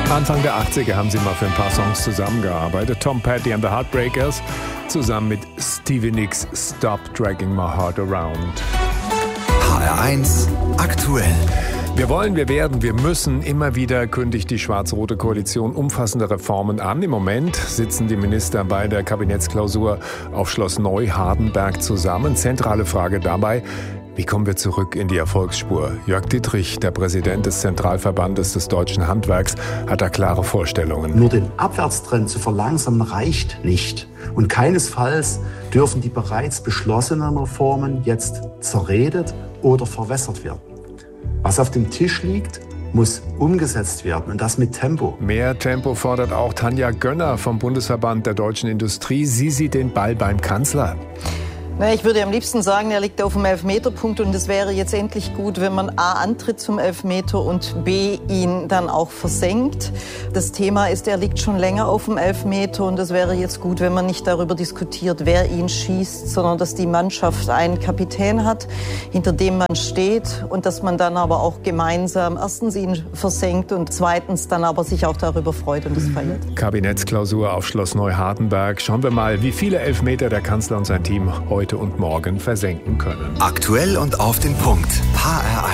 Anfang der 80er haben sie mal für ein paar Songs zusammengearbeitet. Tom Petty and the Heartbreakers zusammen mit Stevie Nicks Stop Dragging My Heart Around. HR1 aktuell. Wir wollen, wir werden, wir müssen. Immer wieder kündigt die schwarz-rote Koalition umfassende Reformen an. Im Moment sitzen die Minister bei der Kabinettsklausur auf Schloss Neu-Hardenberg zusammen. Zentrale Frage dabei: Wie kommen wir zurück in die Erfolgsspur? Jörg Dittrich, der Präsident des Zentralverbandes des deutschen Handwerks, hat da klare Vorstellungen. Nur den Abwärtstrend zu verlangsamen reicht nicht. Und keinesfalls dürfen die bereits beschlossenen Reformen jetzt zerredet oder verwässert werden. Was auf dem Tisch liegt, muss umgesetzt werden, und das mit Tempo. Mehr Tempo fordert auch Tanja Gönner vom Bundesverband der deutschen Industrie. Sie sieht den Ball beim Kanzler. Ich würde am liebsten sagen, er liegt auf dem Elfmeterpunkt, und es wäre jetzt endlich gut, wenn man A, antritt zum Elfmeter und B, ihn dann auch versenkt. Das Thema ist, er liegt schon länger auf dem Elfmeter, und es wäre jetzt gut, wenn man nicht darüber diskutiert, wer ihn schießt, sondern dass die Mannschaft einen Kapitän hat, hinter dem man steht, und dass man dann aber auch gemeinsam erstens ihn versenkt und zweitens dann aber sich auch darüber freut und es feiert. Kabinettsklausur auf Schloss Neu-Hardenberg. Schauen wir mal, wie viele Elfmeter der Kanzler und sein Team heute und morgen versenken können. Aktuell und auf den Punkt. HR1.